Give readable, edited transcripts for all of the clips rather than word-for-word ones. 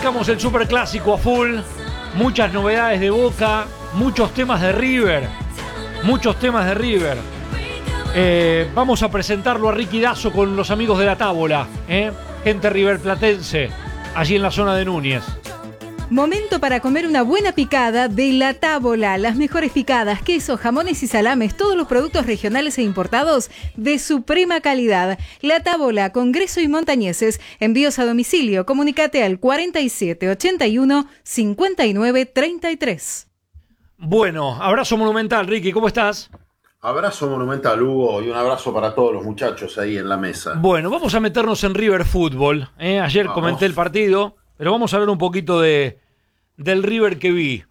Arrancamos el superclásico a full, muchas novedades de Boca, muchos temas de River, vamos a presentarlo a Ricky Dazo con los amigos de la Tábola, gente riverplatense, allí en la zona de Núñez. Momento para comer una buena picada de La Tábola. Las mejores picadas, quesos, jamones y salames, todos los productos regionales e importados de suprema calidad. La Tábola, Congreso y Montañeses. Envíos a domicilio. Comunícate al 4781 5933. Bueno, abrazo monumental, Ricky, ¿cómo estás? Abrazo monumental, Hugo, y un abrazo para todos los muchachos ahí en la mesa. Bueno, vamos a meternos en River Fútbol. Ayer comenté el partido, pero vamos a hablar un poquito del River que vi.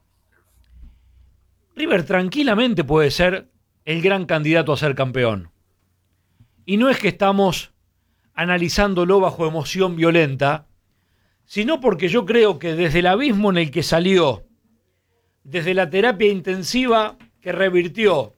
River tranquilamente puede ser el gran candidato a ser campeón. Y no es que estamos analizándolo bajo emoción violenta, sino porque yo creo que desde el abismo en el que salió, desde la terapia intensiva que revirtió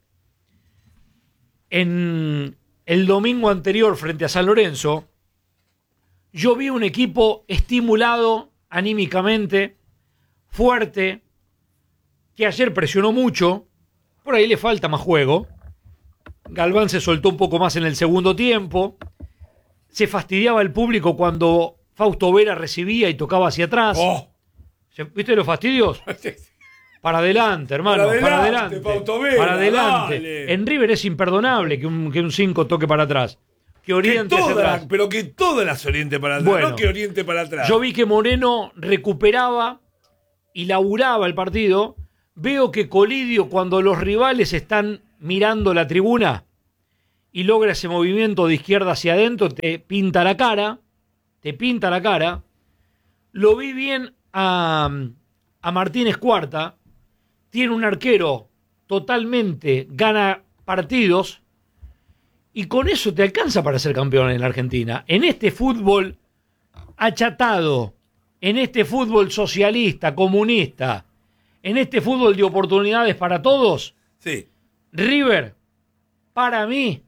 en el domingo anterior frente a San Lorenzo, yo vi un equipo estimulado anímicamente, fuerte, que ayer presionó mucho, por ahí le falta más juego. Galván se soltó un poco más en el segundo tiempo, se fastidiaba el público cuando Fausto Vera recibía y tocaba hacia atrás. ¿Viste los fastidios? Para adelante, hermano, para adelante. Para adelante. Dale. En River es imperdonable que un 5 toque para atrás. Que oriente hacia atrás. Pero que todas las oriente para atrás, bueno, no que oriente para atrás. Yo vi que Moreno recuperaba y laburaba el partido. Veo que Colidio, cuando los rivales están mirando la tribuna y logra ese movimiento de izquierda hacia adentro, te pinta la cara. Lo vi bien a Martínez Cuarta. Tiene un arquero totalmente, gana partidos y con eso te alcanza para ser campeón en la Argentina. En este fútbol achatado, en este fútbol socialista, comunista, en este fútbol de oportunidades para todos, sí. River, para mí,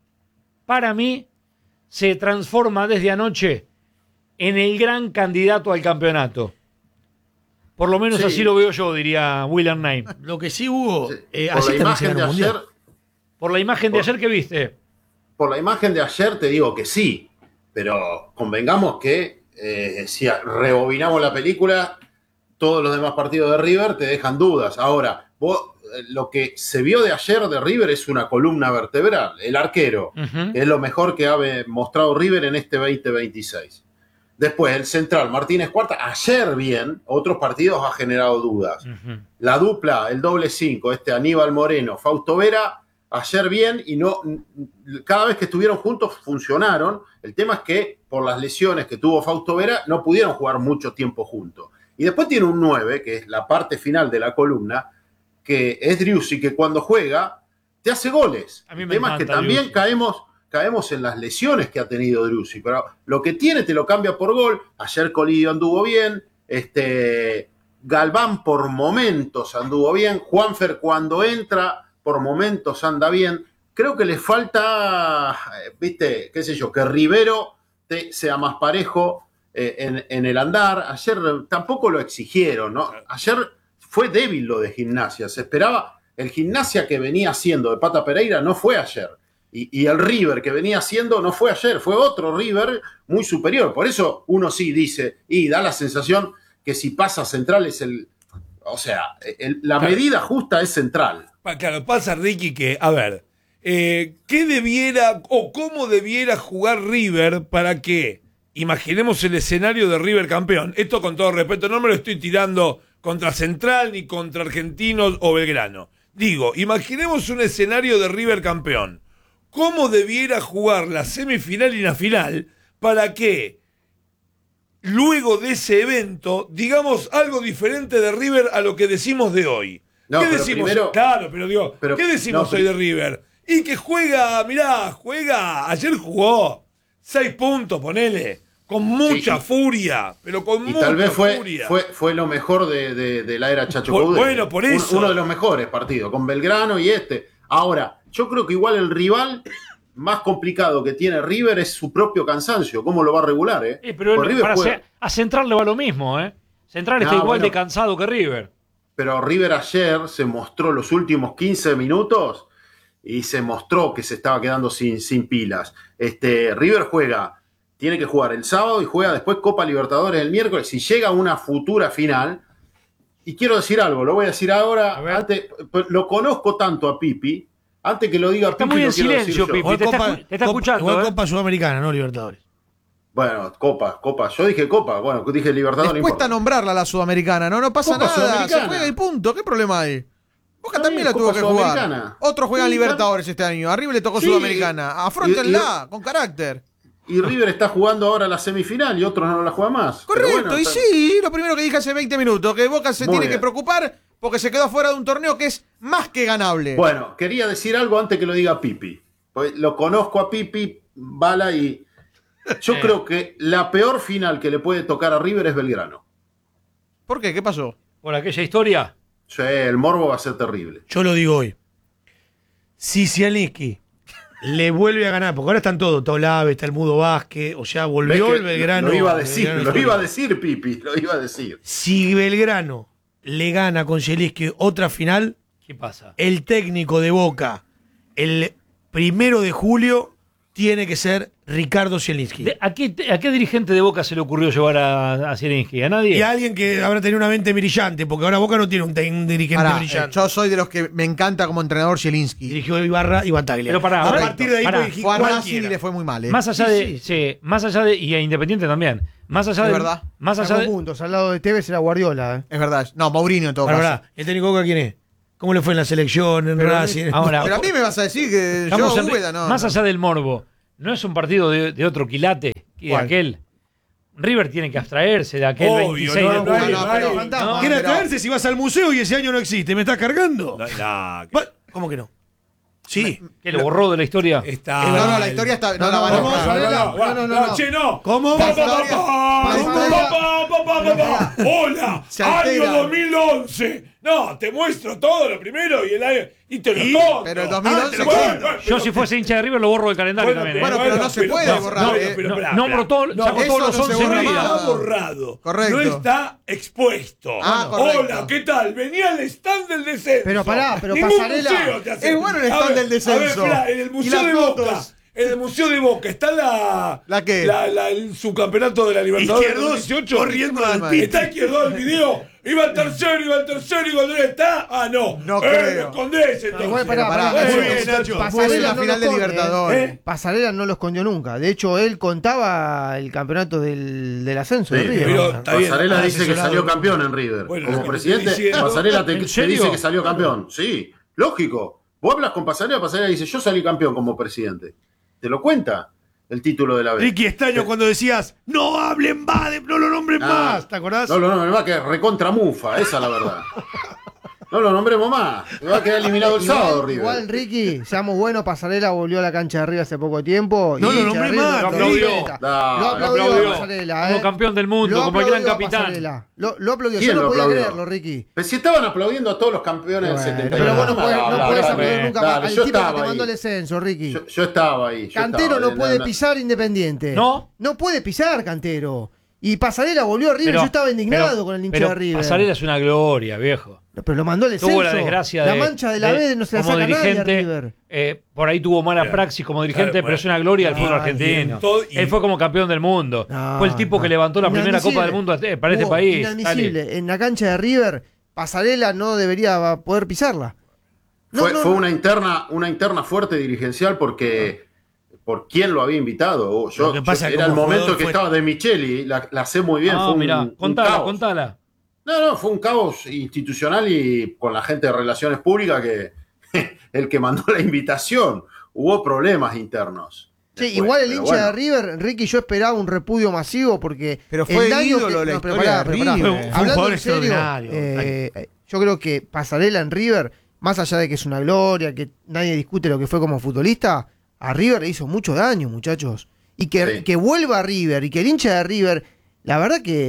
se transforma desde anoche en el gran candidato al campeonato. Por lo menos así lo veo yo, diría William Knight. Lo que sí, Hugo, por la imagen de ayer. Por la imagen de ayer que viste. Por la imagen de ayer te digo que sí, pero convengamos que si rebobinamos la película, todos los demás partidos de River te dejan dudas. Ahora, lo que se vio de ayer de River es una columna vertebral, el arquero, que es lo mejor que ha mostrado River en este 2026. Después, el central, Martínez Cuarta, ayer bien, otros partidos ha generado dudas. La dupla, el doble 5, Aníbal Moreno, Fausto Vera, ayer bien, y no, cada vez que estuvieron juntos funcionaron. El tema es que, por las lesiones que tuvo Fausto Vera, no pudieron jugar mucho tiempo juntos. Y después tiene un 9, que es la parte final de la columna, que es Driussi, que cuando juega, te hace goles. El tema es que también caemos en las lesiones que ha tenido Driussi, pero lo que tiene te lo cambia por gol. Ayer Colidio anduvo bien, Galván por momentos anduvo bien, Juanfer cuando entra por momentos anda bien. Creo que le falta, que Rivero sea más parejo en el andar. Ayer tampoco lo exigieron, ¿no? Ayer fue débil lo de Gimnasia, se esperaba, el Gimnasia que venía haciendo de Pata Pereira no fue ayer. Y el River que venía haciendo no fue ayer, fue otro River muy superior. Por eso uno sí dice, y da la sensación que si pasa Central es la medida justa es Central. Claro, pasa, Ricky, que, a ver, ¿qué debiera o cómo debiera jugar River para que, imaginemos el escenario de River campeón? Esto con todo respeto, no me lo estoy tirando contra Central ni contra Argentinos o Belgrano. Digo, imaginemos un escenario de River campeón. ¿Cómo debiera jugar la semifinal y la final para que luego de ese evento digamos algo diferente de River a lo que decimos de hoy? No, ¿Qué pero decimos? Primero, claro, pero ¿qué decimos hoy de River? Y que juega, ayer jugó 6 puntos, ponele, con mucha furia, pero con mucha tal vez furia. Fue lo mejor de la era Chacho Coudet. Bueno, por eso. Uno de los mejores partidos, con Belgrano y Ahora, yo creo que igual el rival más complicado que tiene River es su propio cansancio. ¿Cómo lo va a regular? Pero a Central le va lo mismo, Central está igual de cansado que River. Pero River ayer se mostró los últimos 15 minutos y se mostró que se estaba quedando sin pilas. River tiene que jugar el sábado y juega después Copa Libertadores el miércoles. Si llega a una futura final, y quiero decir algo, lo voy a decir ahora, lo conozco tanto a Pipi, antes que lo diga está Pipi. Muy en silencio, Pipi, te está escuchando. Igual Copa Sudamericana, no Libertadores. Bueno, Copa. Yo dije Copa, bueno, dije Libertadores. Les cuesta nombrarla la Sudamericana, no pasa Copa nada, Sudamericana. se juega y punto, ¿qué problema hay? Boca Está también bien, la tuvo Copa que jugar. Sudamericana. Otros juegan Sí, Libertadores este año, a River le tocó Sí. Sudamericana. Afrontenla, con carácter. Y River está jugando ahora la semifinal y otros no la juegan más. Correcto, Pero bueno, y sí, lo primero que dije hace 20 minutos, que Boca se Muy tiene bien. que preocupar porque se quedó fuera de un torneo que es más que ganable. Bueno, quería decir algo antes que lo diga Pipi. Pues lo conozco a Pipi, Bala, y yo creo que la peor final que le puede tocar a River es Belgrano. ¿Por qué? ¿Qué pasó? Por aquella historia. Sí, el morbo va a ser terrible. Yo lo digo hoy. Si Zielinski le vuelve a ganar, porque ahora están todos, Tolave, está el Mudo Vázquez, o sea, volvió ¿Ves el que Belgrano. Lo iba a decir, Belgrano lo iba a histórico. decir, Pipi, lo iba a decir. Si Belgrano le gana con Zielinski otra final, ¿Qué pasa? el técnico de Boca, el 1 de julio, tiene que ser Ricardo Zielinski. ¿A qué dirigente de Boca se le ocurrió llevar a Zielinski? ¿A nadie? Y a alguien que habrá tenido una mente brillante, porque ahora Boca no tiene un dirigente Pará, brillante. yo soy de los que me encanta como entrenador Zielinski. Dirigió Ibarra y Bataglia. Pero pará, a correcto, partir de ahí pará. puede dirigir Juan Racing cualquiera. le fue muy mal, Más allá más allá de, y a Independiente también. Más allá Es de, verdad. más allá Sacó de, puntos. Al lado de Tevez era Guardiola. Es verdad. No, Mourinho en todo Pará, caso. pará, ¿el técnico de Boca quién es? ¿Cómo le fue en la selección, en Racing? ahora, Pero a mí me vas a decir que estamos yo, en- Úbeda, no. más no. allá del morbo, ¿no es un partido de otro quilate que ¿Cuál? aquel? River tiene que abstraerse de aquel Obvio, 26 de no, julio. no, pero- fantasma. ¿Quiere pero- atraerse si vas al museo y ese año no existe? ¿Me estás cargando? No, ¿Cómo que no? Sí. ¿Que lo borró de la historia? está. No, la historia está. No, la van a no, buscar. no, Che, no. ¿Cómo? Hola, Se año altera. 2011. No, te muestro todo lo primero y el año. Y te lo conto. Pero el 2011 Yo si fuese hincha de River lo borro del calendario también. bueno, pero no se puede borrar, Nombro todo, saco eso todos no los se 11 borra en vida. más. Está borrado. Correcto. No está expuesto. Ah, correcto. Hola, ¿qué tal? Venía al stand del descenso. Pero pará, pero Ningún Pasarela- museo te hace- Es bueno el A stand ver, del descenso. A ver, esperá, en el Y Museo las de Boca. fotos. En el Museo de Boca está la. ¿La qué? El subcampeonato de la Libertadores. Izquierdos 2018. corriendo al pito. Está izquierdo el video. Iba al tercero y cuando él está. Ah, no. No creo. Lo escondés entonces. Igual, pará, pará, pará. muy bien, Nacho. Pasarela la no final lo de esconde, Libertadores. Pasarela no lo escondió nunca. De hecho, él contaba el campeonato del ascenso de Sí, River. pero está bien. Pasarela dice que asesorado. salió campeón en River. Bueno, Como lo que presidente, estoy diciendo. Pasarela te ¿En te serio? dice que salió campeón. Sí, lógico. Vos hablas con Pasarela dice, yo salí campeón como presidente. Te lo cuenta el título de la vez. Ricky Estaño cuando decías, no hablen más, no lo nombren Ah, más, ¿te acordás? No, va que recontra mufa, esa es la verdad. No lo nombremos más. Me va a quedar eliminado el sábado, River. Igual, Ricky, seamos buenos, Pasarela volvió a la cancha de River hace poco tiempo. No y lo hincha de nombré River más, lo aplaudió. respeta. No, Lo lo aplaudió aplaudió. a Pasarela, Como campeón del mundo, Lo como el gran aplaudió a capitán. Pasarela. Lo aplaudió. ¿Quién Yo no lo podía aplaudió? creerlo, Ricky. Pero si estaban aplaudiendo a todos los campeones del 70. Pero vos no podés dale, aplaudir nunca más dale, al yo tipo que estaba te mandó ahí. el descenso, Ricky. Yo estaba ahí. Cantero no puede pisar Independiente. ¿No? No puede pisar Cantero. Y Pasarela volvió a River. Yo estaba indignado con el hincha de River. Pasarela es una gloria, viejo. Pero lo mandó el descenso. Tuvo la desgracia La mancha de la B no se la como saca nadie a dirigente, River. por ahí tuvo mala praxis como dirigente, Claro, pero es una gloria del fútbol argentino. Él fue como campeón del mundo. No, fue el tipo que levantó la primera Copa del Mundo para este Hugo, país. Inadmisible. En la cancha de River, Pasarela no debería poder pisarla. No, Fue, no, fue no. una interna fuerte dirigencial porque por quién lo había invitado. Lo que pasa es que era el como momento jugador que fue- estaba de Micheli, la sé muy bien. Ah, fue mirá, un contala, caos. contala. Fue un caos institucional y con la gente de Relaciones Públicas que el que mandó la invitación. Hubo problemas internos. Sí, después, igual el pero hincha bueno. de River, Ricky, yo esperaba un repudio masivo porque Pero fue el daño ídolo de la pero historia pará, de pero pará. River. Fue un Hablando jugador en serio, extraordinario. yo creo que Pasarela en River, más allá de que es una gloria, que nadie discute lo que fue como futbolista, a River le hizo mucho daño, muchachos. Y Sí. que vuelva a River y que el hincha de River, la verdad que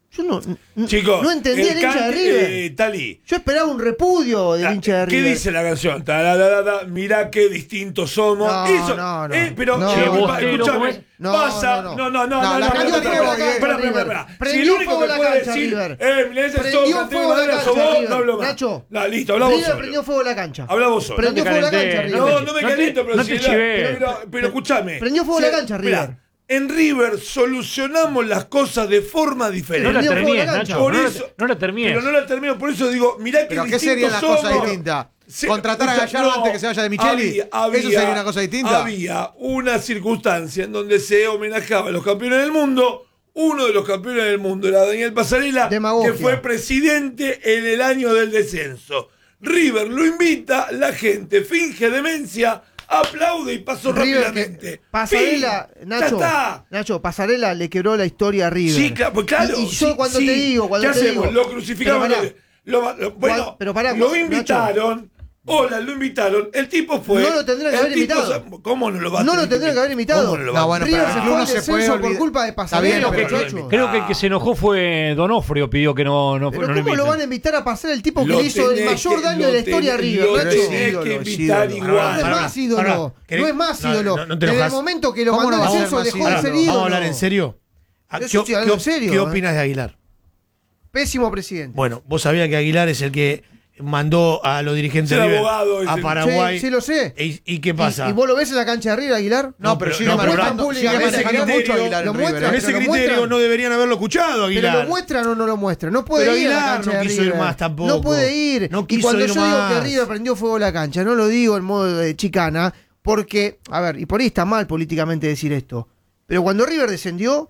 Yo Chicos, no entendí el hincha de River. Talí. Yo esperaba un repudio del hincha de ¿Qué River. dice la canción? Mirá qué distintos somos. No, Eso, no. pero No, escúchame. no, pasa. no. No. La cancha fue la cancha, River. Si el Prendió único fuego que la puede cancha, decir, River. Milanesa Prendió Soca, fuego la cancha, River. no hablo más. Nacho, Listo, hablamos River solo. prendió fuego la cancha. Hablamos solo. Prendió No te fuego la calentés, cancha, No, River. no me No te- caliento, pero no si te la- chives. pero escúchame. Prendió fuego la cancha, Mirá, River. en River solucionamos las cosas de forma No diferente. la Prendió fuego termines, la cancha. Nacho. Por No la- eso- no la termines. Pero no la termino, por eso digo, mirá qué ¿Pero qué distintos serían las somos. cosas distintas? Sí, ¿Contratar a Gallardo antes que se vaya de Micheli? ¿Eso sería una cosa distinta? Había una circunstancia en donde se homenajeaba a los campeones del mundo. Uno de los campeones del mundo era Daniel Pasarela, Demagogia. que fue presidente en el año del descenso. River lo invita, la gente finge demencia, aplaude y pasó River rápidamente. que Pasarela, Fin. Nacho, Ya está. Nacho, Pasarela le quebró la historia a River. Sí, claro, pues claro. Y yo sí, cuando sí. te digo, ¿Qué hacemos? Lo crucificamos. Pero pará. Bueno, Pero pará, lo Nacho. invitaron. Hola, lo invitaron. El tipo fue. No lo tendrían que el haber tipo invitado. ¿Cómo no lo va a No tener lo tendrían que haber invitado. ¿Cómo no lo va a No, bueno, River pero se el fue club al no se puede descenso por olvidar. culpa de Está Pasarela, bien, pero- muchachos. Creo que el que se enojó fue Donofrio, pidió que no Pero lo ¿cómo lo inviten. van a invitar a pasar el tipo que Lo le hizo el tenés mayor que- daño lo de la historia a tenés- River, lo Nacho? tenés Es que ídolo, invitar es ídolo. No igual. es Pará, más ídolo. pará. No ¿Querés? es más No, ídolo. no te Desde el enojas. momento que lo ¿Cómo mandó no al va a ser descenso más dejó de ídolo? ser Vamos ídolo. a hablar en serio. Yo estoy hablando en serio, ¿Qué opinas de Aguilar? Pésimo presidente. Bueno, vos sabías que Aguilar es el que mandó a los dirigentes Es de el River abogado, es a el- Paraguay. Sí, lo sé. ¿Y qué pasa? ¿Y vos lo ves en la cancha de River, Aguilar? No, pero sigue no, pero manejando, no, sigue no, manejando ese mucho Aguilar lo en River. muestra, Con ese pero lo criterio muestran. no deberían haberlo escuchado, Aguilar. ¿Pero lo muestran o no lo muestran? No puede Pero ir a la Aguilar cancha no de quiso River. ir más tampoco. No puede ir. No Y quiso cuando ir yo digo más. que River prendió fuego a la cancha, no lo digo en modo de chicana, porque, a ver, y por ahí está mal políticamente decir esto, pero cuando River descendió,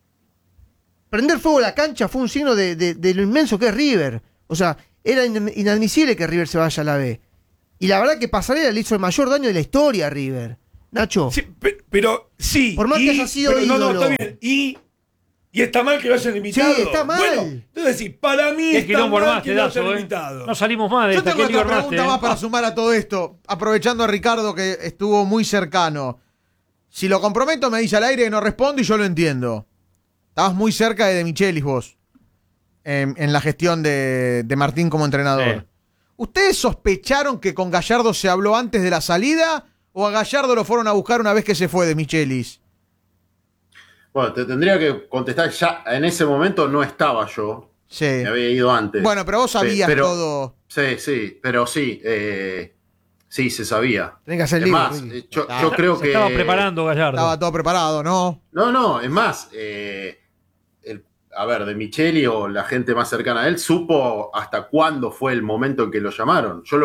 prender fuego a la cancha fue un signo de lo inmenso que es River. O sea, era inadmisible que River se vaya a la B. Y la verdad que Pasarela le hizo el mayor daño de la historia a River. Nacho. Sí, pero sí. Por más que haya sido pero no, ídolo. está bien. Y está mal que lo hayan invitado. Sí, está mal. Bueno, entonces sí, para mí Qué está quilombo mal armaste, que lo Dazo, hayan ¿eh? invitado. No salimos más de Yo esta. tengo Qué lío otra armaste, pregunta más ¿eh? para sumar a todo esto, aprovechando a Ricardo que estuvo muy cercano. Si lo comprometo me dice al aire que no respondo y yo lo entiendo. Estabas muy cerca de Michelis vos, en la gestión de Martín como entrenador. Sí. ¿Ustedes sospecharon que con Gallardo se habló antes de la salida o a Gallardo lo fueron a buscar una vez que se fue de Michelis? Bueno, te tendría que contestar ya. En ese momento no estaba yo. Sí. Me había ido antes. Bueno, pero vos sabías Pero- todo. Sí, pero sí. Sí, se sabía. Tenés que hacer Es libro, más, Ricky. yo creo Se que. estaba preparando Gallardo. Estaba todo preparado, ¿no? No, es más. A ver, de Micheli o la gente más cercana a él supo hasta cuándo fue el momento en que lo llamaron. Yo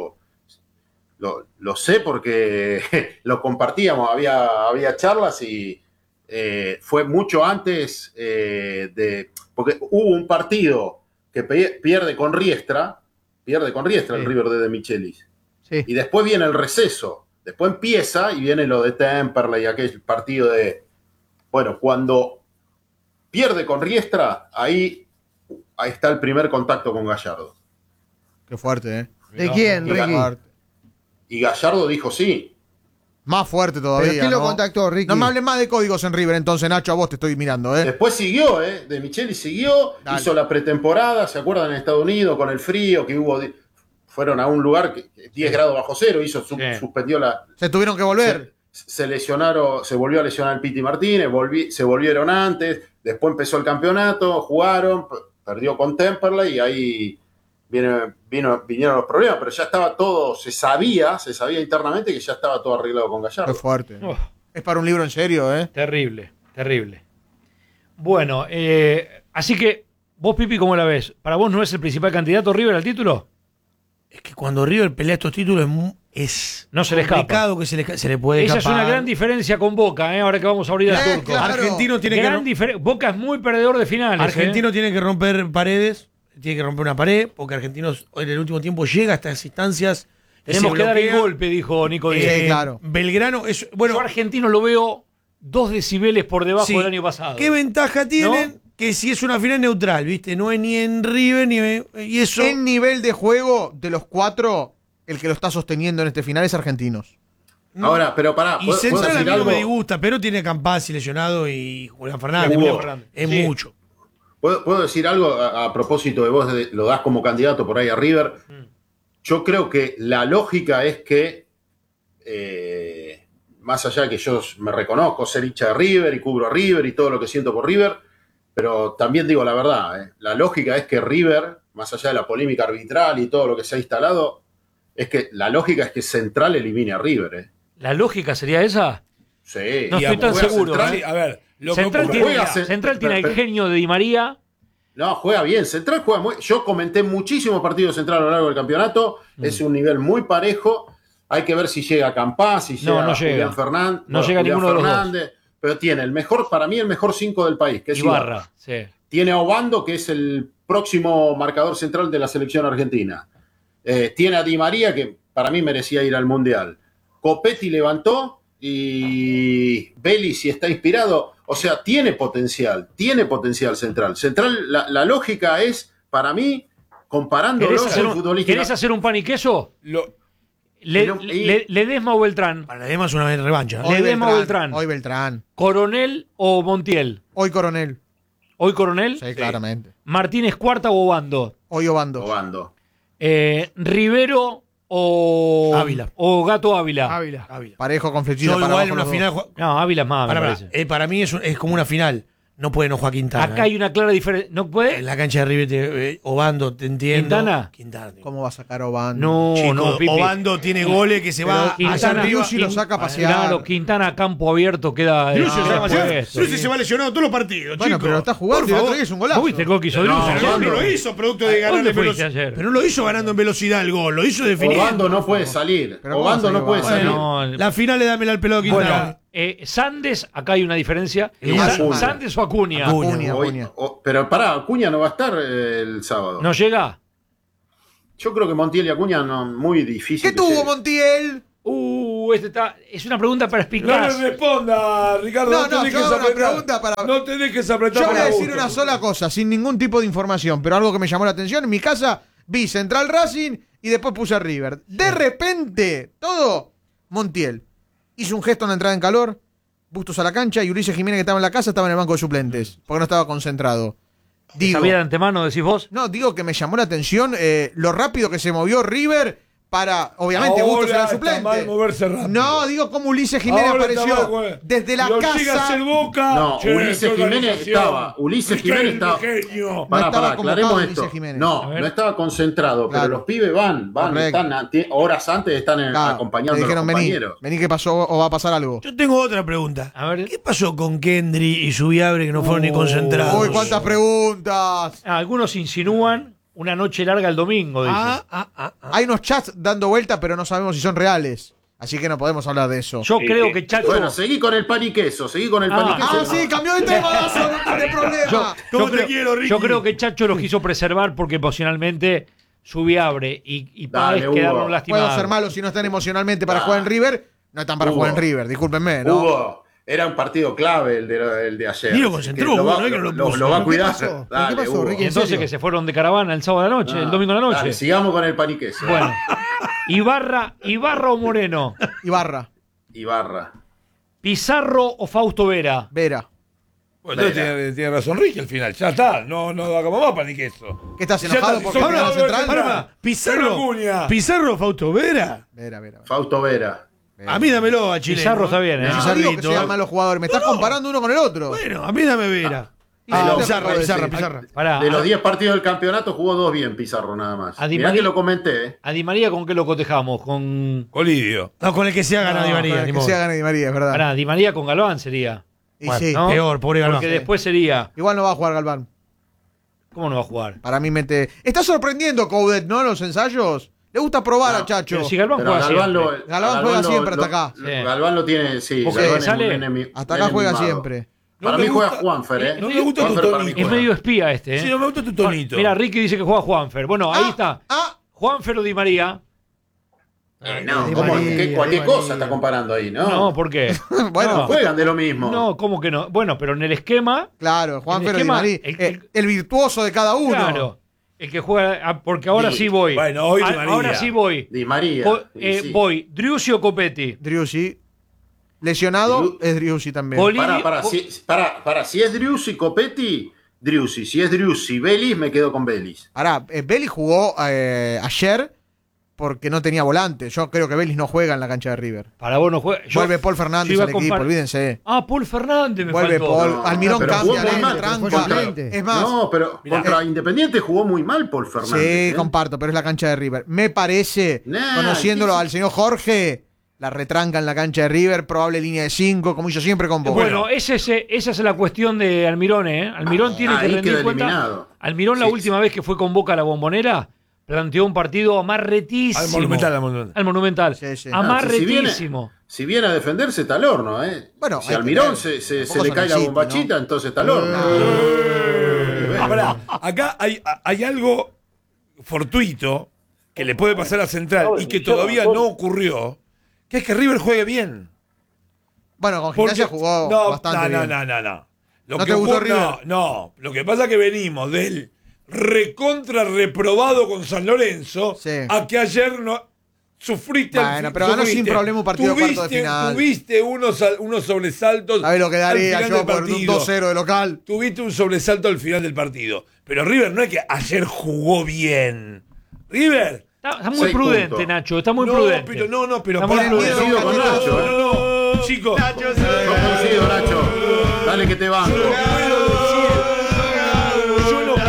lo sé porque lo compartíamos, había charlas y fue mucho antes porque hubo un partido que pierde con Riestra el River de Michelis. Sí. Y después viene el receso. Después empieza y viene lo de Temperley, aquel partido de... Bueno, cuando pierde con Riestra, ahí está el primer contacto con Gallardo. Qué fuerte, ¿eh? ¿De quién, Mira, Ricky? Y Gallardo dijo sí. Más fuerte todavía. ¿Pero quién lo ¿no? contactó, Ricky? No me hables más de códigos en River, entonces, Nacho, a vos te estoy mirando, ¿eh? Después siguió, de Micheli siguió, Dale. hizo la pretemporada, ¿se acuerdan? En Estados Unidos, con el frío que hubo... Fueron a un lugar que 10 grados bajo cero, suspendió la... Se tuvieron que volver. Se lesionaron, se volvió a lesionar el Piti Martínez, se volvieron antes, después empezó el campeonato, jugaron, perdió con Temperley y ahí vinieron los problemas, pero ya estaba todo, se sabía internamente que ya estaba todo arreglado con Qué Gallardo. fuerte. Oh, Es para un libro en serio, ¿eh? terrible. Bueno, así que vos, Pipi, ¿cómo la ves? ¿Para vos no es el principal candidato River al título? Es que cuando River pelea estos títulos es No se le escapa. complicado que se le puede Esa escapar. es una gran diferencia con Boca, ahora que vamos a abrir al turco. claro. Argentino tiene Gran que Boca es muy perdedor de finales. Argentino tiene que romper paredes, tiene que romper una pared, porque Argentinos en el último tiempo llega a estas instancias. y Tenemos se que dar el bloquea. golpe, dijo Nico Díaz. Sí, claro. Belgrano es bueno. Yo argentino lo veo 2 decibeles por debajo Sí. del año pasado. ¿Qué ventaja tienen? ¿No? Que si es una final neutral, ¿viste? No es ni en River y eso. En nivel de juego, de los 4, el que lo está sosteniendo en este final es Argentinos. No. Ahora, pero pará, Y ¿puedo Central a decir mí no algo? me disgusta, pero tiene Campazzi lesionado y Julián Fernández. Julián Fernández. Es Sí. mucho. ¿Puedo decir algo a propósito de vos? Lo das como candidato por ahí a River. Yo creo que la lógica es que, más allá de que yo me reconozco ser hincha de River y cubro a River y todo lo que siento por River, pero también digo la verdad, la lógica es que River, más allá de la polémica arbitral y todo lo que se ha instalado, es que la lógica es que Central elimine a River. ¿La lógica sería esa? Sí. No estoy tan Juega seguro. Central, Sí, a ver, lo Central que tiene, juega Central tiene el genio de Di María. No, juega bien. Central juega muy. Yo comenté muchísimos partidos Central a lo largo del campeonato. Es un nivel muy parejo. Hay que ver si llega Campás, si llega No llega. Julián Fernández. No llega Julián ninguno de los dos. Fernández, pero tiene el mejor, para mí, el mejor 5 del país, que es Ibarra. Sí. Tiene a Obando, que es el próximo marcador central de la selección argentina. Tiene a Di María, que para mí merecía ir al Mundial. Copetti levantó y Belli, si está inspirado. O sea, tiene potencial Central. Central, la lógica es, para mí, comparándolos futbolísticamente. ¿Querés hacer un pan y queso? Ledesma o Beltrán. Para Ledesma es una revancha. Ledesma o Beltrán. Hoy Beltrán. ¿Coronel o Montiel? Hoy Coronel. ¿Hoy Coronel? Sí, claramente. ¿Martínez Cuarta o Obando? Hoy Obando. Obando. ¿Rivero o Ávila. o Gato Ávila? Ávila. Parejo con flechita Yo para igual abajo en una los dos. final. No, Ávila es más, me parece. Para mí es como una final. No puede no jugar Quintana. Acá hay una clara diferencia. ¿No puede? En la cancha de River, Obando, te entiendo. ¿Quintana? ¿Cómo va a sacar a Obando? No, Chico, no, Pipi. Obando tiene goles que se va Quintana- allá arriba. Driussi lo saca a pasear. Claro, Quintana a campo abierto queda. Driussi se va lesionado todos los partidos, Bueno, chico. pero está jugando Por y el otro favor. día es un golazo. ¿Vos viste el gol que hizo Driussi? Pero Obando. no lo hizo producto de ganar ¿Dónde en fuiste velocidad. ayer? Pero no lo hizo ganando en velocidad el gol, lo hizo definiendo. Obando no puede salir. Pero ¿cómo Obando salió no puede Obando? salir. No, La final le dámela al pelado Quintana. bueno, Sandes, acá hay una diferencia. Acuña. ¿Sandes o Acuña? Acuña. Pero pará, Acuña no va a estar el sábado. ¿No llega? Yo creo que Montiel y Acuña no, muy difícil. ¿Qué que tuvo lleguen. Montiel? Es una pregunta para No explicar. le responda, Ricardo. No, No, te no, dejes yo hago una apretar. pregunta para- No te dejes apretar. Yo voy a para decir gusto. una sola cosa, sin ningún tipo de información, pero algo que me llamó la atención. En mi casa vi Central Racing y después puse a River. De repente, todo, Montiel hizo un gesto en la entrada en calor, Bustos a la cancha y Ulises Jiménez, que estaba en la casa, estaba en el banco de suplentes, porque no estaba concentrado. Digo, ¿Sabía de antemano, decís vos? no, digo que me llamó la atención lo rápido que se movió River para, obviamente, Ahora Bustos era está suplente. mal moverse rápido. No, digo como Ulises Jiménez Ahora está apareció mal, güey. desde la Lo llega a casa. hacer Boca. No, Che, Ulises qué Jiménez organización. estaba. Ulises Jiménez estaba. Genio. Pará, estaba pará, convocado aclaremos Ulises esto. Jiménez. A No, ver. no estaba concentrado, Claro. pero los pibes van, Correcto. están horas antes están Claro, acompañando le a los dijeron, vení, compañeros. vení que pasó o va a pasar algo. Yo tengo otra pregunta. A ver. ¿Qué pasó con Kendry y Subiabre que no fueron ni concentrados? Uy, cuántas preguntas. Algunos insinúan una noche larga el domingo, dicen. Hay unos chats dando vuelta, pero no sabemos si son reales. Así que no podemos hablar de eso. Yo creo que Chacho. Bueno, seguí con el pan y queso, seguí con el pan y queso. Ah, sí, cambió de tema, no hay problema. ¿Cómo te quiero, Ricky? Yo creo que Chacho los quiso preservar porque emocionalmente Subiabre y Dale, Páez Hugo. quedaron lastimados. Puedo ser malo si no están emocionalmente para jugar en River. No están para Hugo. jugar en River, discúlpenme, ¿no? Hugo, era un partido clave el de ayer. Ni lo Así concentró, que Hugo, va- no es que no lo puso. lo va a ¿Qué cuidar. pasó? Dale, ¿Qué pasó, Hugo. Ricky? Y entonces serio? que se fueron de caravana el sábado a la noche, el domingo a la noche. Dale, sigamos con el pan y queso. Bueno, Ibarra o Moreno, Ibarra, Ibarra. Pizarro o Fausto Vera. Vera. Bueno, entonces tiene razón Ricky al final. Ya está. No hagamos más pan y queso. ¿Qué estás Ya enojado está, porque si ganó sos Central? bravo, Pará, Pero Pizarro. Acuña. Pizarro, Fausto Vera. Vera, Vera. Fausto Vera. A mí dámelo a Chile. Pizarro está bien, ¿eh? No digo que Pizarrito. sean malos jugadores, me estás comparando uno con el otro. Bueno, a mí dame Vera. Ah, Pizarro, no, Pizarro, sí. Pizarro. Pará, De los 10 partidos del campeonato jugó 2 bien Pizarro nada más. A Di Mirá María- que lo comenté, ¿eh? a Di María, ¿con qué lo cotejamos? Con. Colidio. No, con el que se haga Di María, Para ni que modo. sea Gane Di María, es verdad. Pará, Di María con Galván sería. Y Bueno, sí, ¿no? Peor, pobre Galván. Porque después sería. igual no va a jugar Galván. ¿Cómo no va a jugar? Para mí mete. Está sorprendiendo Coudet, ¿no? Los ensayos. Le gusta probar a Chacho. Pero si Galván Pero juega Galván siempre. lo- Galván juega siempre hasta acá. Sí. Galván lo tiene, sí. Porque Galván es sale- un nene Hasta acá juega mimado. siempre. Para No mí me juega gusta- Juanfer, ¿eh? no me gusta tu Juanfer para mí tonito. Es juega. medio espía este, ¿eh? Sí, no me gusta tu tonito. Mira, Ricky dice que juega Juanfer. Bueno, ahí está. Ah, Juanfer o Di María. No, Di ¿cómo? María, ¿Qué- cualquier Di cosa María. está comparando ahí, ¿no? No, ¿por qué? bueno, No. Juegan de lo mismo. No, ¿cómo que no? Bueno, pero en el esquema, claro, Juan el Ferro Di esquema- María. el- El virtuoso de cada uno. claro. El que juega. Porque ahora sí voy. Bueno, hoy Di María. Ahora sí voy. Di María. y sí. Voy. Driussi o Copetti. Driussi. Lesionado Dru- es Driussi también. Bolini- Para, si es Driussi Copetti, Driussi. Si es Driussi, Vélez, me quedo con Vélez. Ahora, Vélez jugó ayer porque no tenía volante. Yo creo que Vélez no juega en la cancha de River. Para vos no juega. Vuelve Paul Fernández al equipo, olvídense. Paul Fernández me Vuelve faltó. Paul. No, Almirón pero cambia, jugó muy mal, tranca. fue suplente. Es más, No, pero contra Independiente jugó muy mal Paul Fernández. sí, ¿eh? comparto, pero es la cancha de River. Me parece, Nah, conociéndolo al señor Jorge, la retranca en la cancha de River, probable línea de 5, como hizo siempre con Boca. Bueno, esa es la cuestión de Almirón, ¿eh? Almirón tiene que ahí rendir queda cuenta. eliminado. Almirón, la Sí, última vez que fue con Boca a la Bombonera, planteó un partido amarretísimo. Al Monumental. Al Monumental. Sí, sí. Amarretísimo. Si viene a defenderse, está al horno, ¿eh? Bueno, si hay Almirón que ver. se Tampoco le son cae la así, bombachita, ¿no? entonces está al horno. Pará, acá hay algo fortuito que le puede pasar a Central y que todavía no ocurrió, que es que River juegue bien. Bueno, con Porque- Gimnasia jugó bastante bien. No. Lo ¿No que te gustó ocurre- River? No. Lo que pasa es que venimos del recontra reprobado con San Lorenzo Sí. a que ayer no sufriste. Bueno, pero ganó sin problema un partido de cuarto de final. Tuviste unos sobresaltos. ¿Sabes lo que daría al final yo del por un partido. 2-0 de local? Tuviste un sobresalto al final del partido. Pero River no es que ayer jugó bien. River. Está muy 6 prudente, puntos. Nacho. Está muy no, prudente. pero Está muy pará, prudente. Coincido con Nacho, no, chicos. Yo coincido, Nacho. Dale que te banco. Yo no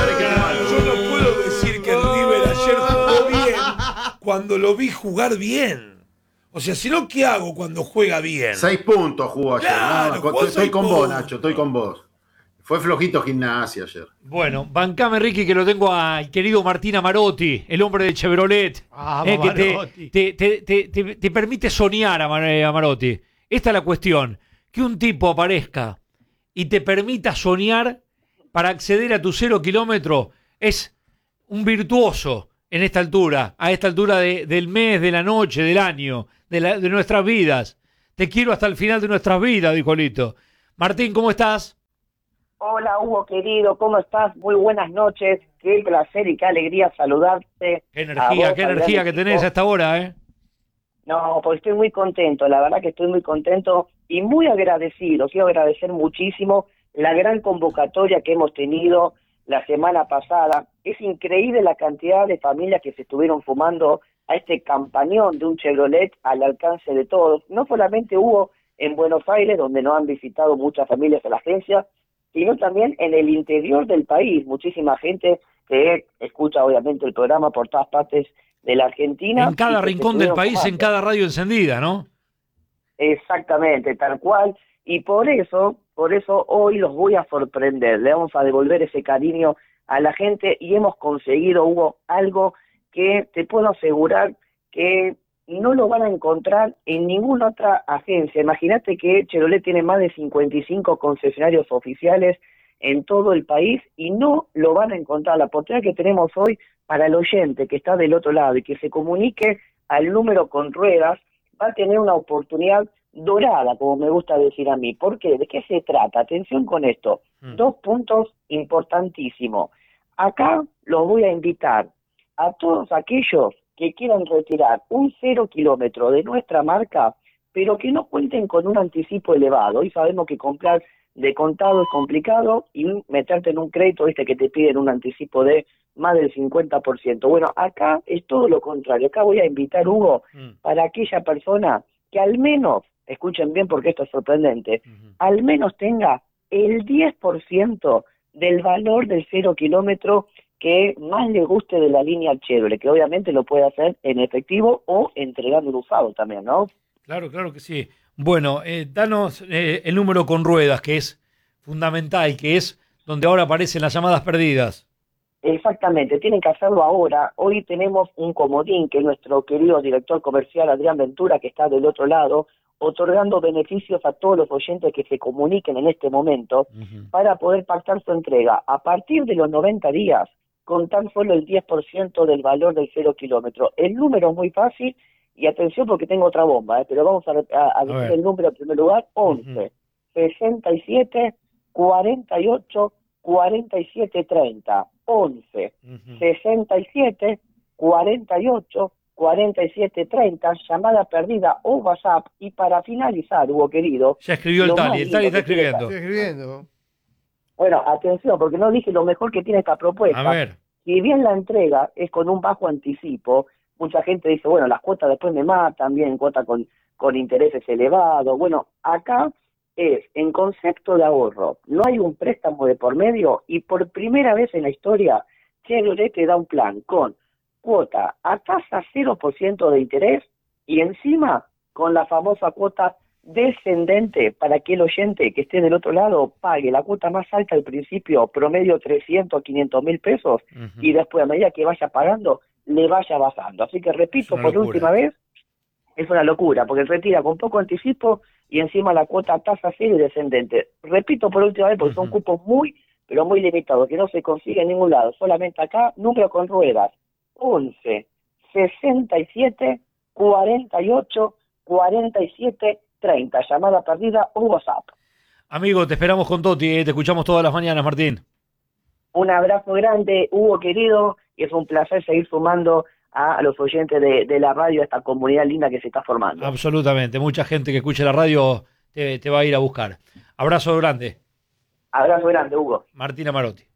puedo decir que River ayer jugó bien cuando lo vi jugar bien. O sea, si no, ¿qué hago cuando juega bien? 6 puntos jugó ayer. Claro, nada más. jugó Estoy 6 con vos, puntos. Nacho, estoy con vos. Fue flojito Gimnasia ayer. Bueno, bancame, Ricky, que lo tengo al querido Martín Amarotti, el hombre de Chevrolet. Que Amarotti. te permite soñar, Amarotti. Esta es la cuestión. Que un tipo aparezca y te permita soñar para acceder a tu 0 kilómetro es un virtuoso en esta altura, a esta altura del mes, de la noche, del año, de nuestras vidas. Te quiero hasta el final de nuestras vidas, dijo Lito. Martín, ¿cómo estás? Hola Hugo querido, ¿cómo estás? Muy buenas noches, qué placer y qué alegría saludarte. Qué energía que tenés a esta hora, ¿eh? No, pues estoy muy contento, la verdad que estoy muy contento y muy agradecido. Quiero agradecer muchísimo la gran convocatoria que hemos tenido la semana pasada. Es increíble la cantidad de familias que se estuvieron fumando a este campañón de un Chevrolet al alcance de todos. No solamente hubo en Buenos Aires, donde nos han visitado muchas familias a la agencia, sino también en el interior del país. Muchísima gente que escucha obviamente el programa por todas partes de la Argentina. En cada rincón del país, en cada radio encendida, ¿no? Exactamente, tal cual. Y por eso hoy los voy a sorprender. Le vamos a devolver ese cariño a la gente y hemos conseguido, Hugo, algo que te puedo asegurar que no lo van a encontrar en ninguna otra agencia. Imagínate que Chevrolet tiene más de 55 concesionarios oficiales en todo el país y no lo van a encontrar. La oportunidad que tenemos hoy para el oyente que está del otro lado y que se comunique al número con ruedas, va a tener una oportunidad dorada, como me gusta decir a mí. ¿Por qué? ¿De qué se trata? Atención con esto. 2 puntos importantísimos. Acá los voy a invitar a todos aquellos que quieran retirar un 0 kilómetro de nuestra marca, pero que no cuenten con un anticipo elevado. Hoy sabemos que comprar de contado es complicado y meterte en un crédito, viste que te piden un anticipo de más del 50%. Bueno, acá es todo lo contrario. Acá voy a invitar, Hugo, para aquella persona que al menos, escuchen bien porque esto es sorprendente, al menos tenga el 10% del valor del 0 kilómetro que más le guste de la línea Chevrolet, que obviamente lo puede hacer en efectivo o entregando el usado también, ¿no? Claro que sí. Bueno, danos el número con ruedas, que es fundamental, que es donde ahora aparecen las llamadas perdidas. Exactamente, tienen que hacerlo ahora. Hoy tenemos un comodín que es nuestro querido director comercial Adrián Ventura, que está del otro lado, otorgando beneficios a todos los oyentes que se comuniquen en este momento para poder pactar su entrega. A partir de los 90 días, con tan solo el 10% del valor del 0 kilómetro. El número es muy fácil, y atención porque tengo otra bomba, pero vamos a decir el número en primer lugar: 11 67 48 47 30. 11 67 48 47 30, llamada perdida o WhatsApp. Y para finalizar, Hugo querido, Ya escribió el lo Tali, más el Tali lindo está que tiene escribiendo. Estoy escribiendo. Bueno, atención, porque no dije lo mejor que tiene esta propuesta. A ver. Si bien la entrega es con un bajo anticipo, mucha gente dice, bueno, las cuotas después me matan, bien, cuotas con intereses elevados. Bueno, acá es en concepto de ahorro. No hay un préstamo de por medio y por primera vez en la historia, Chevrolet te da un plan con cuota a tasa 0% de interés y encima con la famosa cuota descendente para que el oyente que esté del otro lado pague la cuota más alta al principio, promedio 300, 500 mil pesos, y después a medida que vaya pagando, le vaya bajando. Así que repito por última vez, es una locura, porque retira con poco anticipo y encima la cuota tasa cero y descendente. Repito por última vez, porque son cupos muy, pero muy limitados, que no se consigue en ningún lado, solamente acá, número con ruedas, 11 67 48 47 30, llamada perdida o WhatsApp. Amigo, te esperamos con Toti, te escuchamos todas las mañanas, Martín. Un abrazo grande, Hugo querido, y es un placer seguir sumando a los oyentes de la radio, a esta comunidad linda que se está formando. Absolutamente, mucha gente que escuche la radio te va a ir a buscar. Abrazo grande. Abrazo grande, Hugo. Martín Amarotti.